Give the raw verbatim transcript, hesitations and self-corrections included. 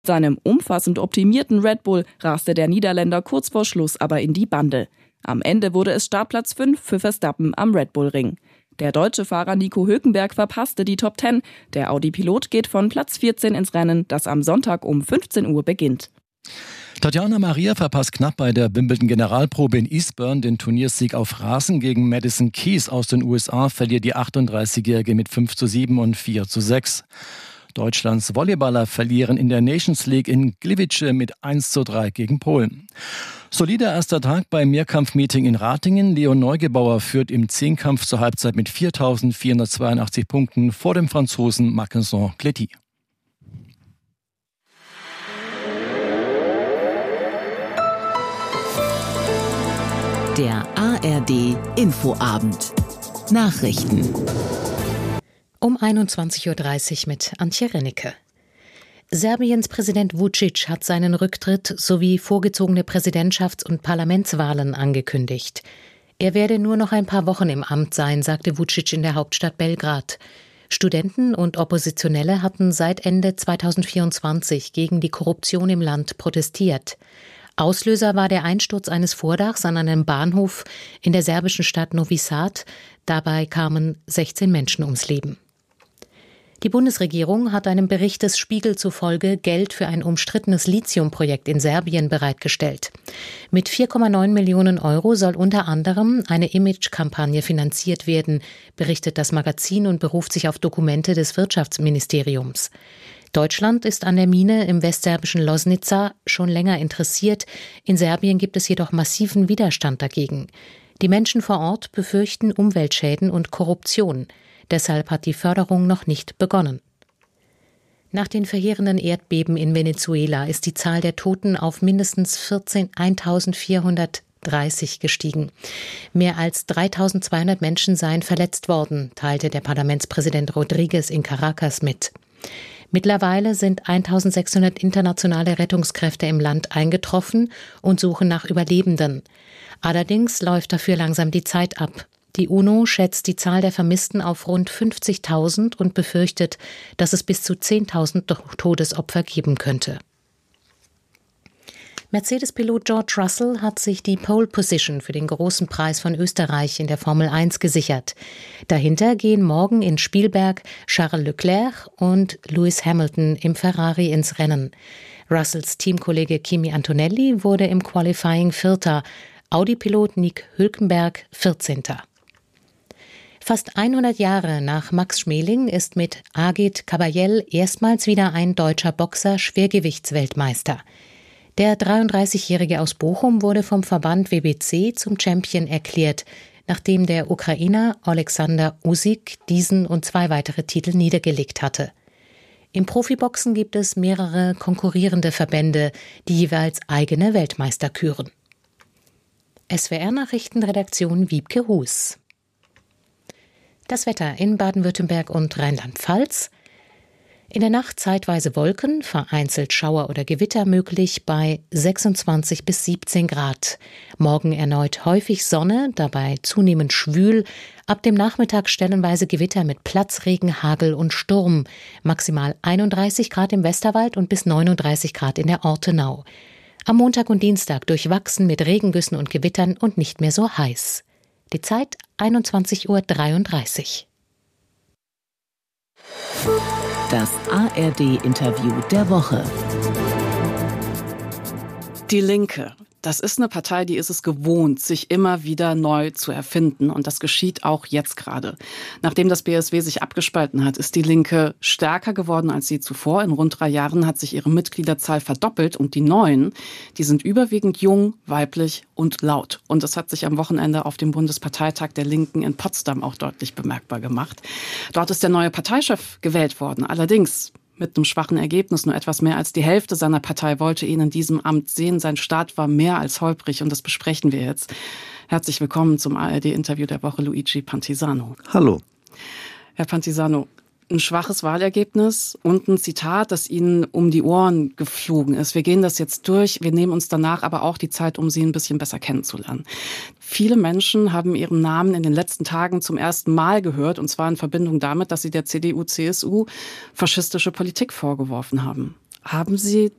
Mit seinem umfassend optimierten Red Bull raste der Niederländer kurz vor Schluss aber in die Bande. Am Ende wurde es Startplatz fünf für Verstappen am Red Bull Ring. Der deutsche Fahrer Nico Hülkenberg verpasste die Top zehn. Der Audi-Pilot geht von Platz vierzehn ins Rennen, das am Sonntag um fünfzehn Uhr beginnt. Tatjana Maria verpasst knapp bei der Wimbledon-Generalprobe in Eastbourne den Turniersieg auf Rasen gegen Madison Keys aus den U S A, verliert die achtunddreißigjährige mit fünf zu sieben und vier zu sechs. Deutschlands Volleyballer verlieren in der Nations League in Gliwice mit eins zu drei gegen Polen. Solider erster Tag beim Mehrkampfmeeting in Ratingen. Leon Neugebauer führt im Zehnkampf zur Halbzeit mit viertausendvierhundertzweiundachtzig Punkten vor dem Franzosen Mackenson Cléty. Der A R D Infoabend. Nachrichten. Um einundzwanzig Uhr dreißig mit Antje Rennecke. Serbiens Präsident Vučić hat seinen Rücktritt sowie vorgezogene Präsidentschafts- und Parlamentswahlen angekündigt. Er werde nur noch ein paar Wochen im Amt sein, sagte Vučić in der Hauptstadt Belgrad. Studenten und Oppositionelle hatten seit Ende zweitausendvierundzwanzig gegen die Korruption im Land protestiert. Auslöser war der Einsturz eines Vordachs an einem Bahnhof in der serbischen Stadt Novi Sad. Dabei kamen sechzehn Menschen ums Leben. Die Bundesregierung hat einem Bericht des Spiegel zufolge Geld für ein umstrittenes Lithiumprojekt in Serbien bereitgestellt. Mit vier Komma neun Millionen Euro soll unter anderem eine Imagekampagne finanziert werden, berichtet das Magazin und beruft sich auf Dokumente des Wirtschaftsministeriums. Deutschland ist an der Mine im westserbischen Loznica schon länger interessiert. In Serbien gibt es jedoch massiven Widerstand dagegen. Die Menschen vor Ort befürchten Umweltschäden und Korruption. Deshalb hat die Förderung noch nicht begonnen. Nach den verheerenden Erdbeben in Venezuela ist die Zahl der Toten auf mindestens eintausendvierhundertdreißig gestiegen. Mehr als dreitausendzweihundert Menschen seien verletzt worden, teilte der Parlamentspräsident Rodriguez in Caracas mit. Mittlerweile sind eintausendsechshundert internationale Rettungskräfte im Land eingetroffen und suchen nach Überlebenden. Allerdings läuft dafür langsam die Zeit ab. Die UNO schätzt die Zahl der Vermissten auf rund fünfzigtausend und befürchtet, dass es bis zu zehntausend Todesopfer geben könnte. Mercedes-Pilot George Russell hat sich die Pole Position für den Großen Preis von Österreich in der Formel eins gesichert. Dahinter gehen morgen in Spielberg Charles Leclerc und Lewis Hamilton im Ferrari ins Rennen. Russells Teamkollege Kimi Antonelli wurde im Qualifying Vierter, Audi-Pilot Nick Hülkenberg vierzehnter Fast hundert Jahre nach Max Schmeling ist mit Agit Kabayel erstmals wieder ein deutscher Boxer Schwergewichtsweltmeister. Der dreiunddreißigjährige aus Bochum wurde vom Verband W B C zum Champion erklärt, nachdem der Ukrainer Alexander Usyk diesen und zwei weitere Titel niedergelegt hatte. Im Profiboxen gibt es mehrere konkurrierende Verbände, die jeweils eigene Weltmeister küren. S W R-Nachrichtenredaktion Wiebke Hus. Das Wetter in Baden-Württemberg und Rheinland-Pfalz. In der Nacht zeitweise Wolken, vereinzelt Schauer oder Gewitter möglich bei sechsundzwanzig bis siebzehn Grad. Morgen erneut häufig Sonne, dabei zunehmend schwül. Ab dem Nachmittag stellenweise Gewitter mit Platzregen, Hagel und Sturm. Maximal einunddreißig Grad im Westerwald und bis neununddreißig Grad in der Ortenau. Am Montag und Dienstag durchwachsen mit Regengüssen und Gewittern und nicht mehr so heiß. Die Zeit einundzwanzig Uhr dreiunddreißig. Das A R D-Interview der Woche. Die Linke. Das ist eine Partei, die ist es gewohnt, sich immer wieder neu zu erfinden. Und das geschieht auch jetzt gerade. Nachdem das B S W sich abgespalten hat, ist die Linke stärker geworden als je zuvor. In rund drei Jahren hat sich ihre Mitgliederzahl verdoppelt. Und die Neuen, die sind überwiegend jung, weiblich und laut. Und das hat sich am Wochenende auf dem Bundesparteitag der Linken in Potsdam auch deutlich bemerkbar gemacht. Dort ist der neue Parteichef gewählt worden. Allerdings mit einem schwachen Ergebnis. Nur etwas mehr als die Hälfte seiner Partei wollte ihn in diesem Amt sehen. Sein Start war mehr als holprig und das besprechen wir jetzt. Herzlich willkommen zum A R D-Interview der Woche, Luigi Pantisano. Hallo. Herr Pantisano, ein schwaches Wahlergebnis und ein Zitat, das Ihnen um die Ohren geflogen ist. Wir gehen das jetzt durch. Wir nehmen uns danach aber auch die Zeit, um Sie ein bisschen besser kennenzulernen. Viele Menschen haben Ihren Namen in den letzten Tagen zum ersten Mal gehört, und zwar in Verbindung damit, dass Sie der C D U C S U faschistische Politik vorgeworfen haben. Haben Sie